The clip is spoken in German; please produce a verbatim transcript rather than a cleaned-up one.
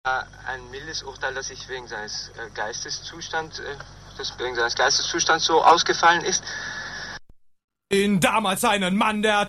ein mildes Urteil, das sich wegen seines äh, Geisteszustands, äh, das wegen seines Geisteszustands so ausgefallen ist. In damals einen Mann, der